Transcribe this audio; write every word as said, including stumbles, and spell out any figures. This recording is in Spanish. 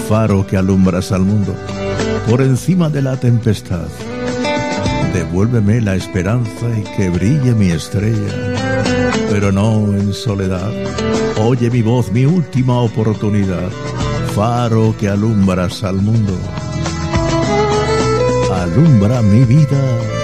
faro que alumbras al mundo por encima de la tempestad. Devuélveme la esperanza y que brille mi estrella, pero no en soledad. Oye mi voz, mi última oportunidad, faro que alumbras al mundo. Alumbra mi vida.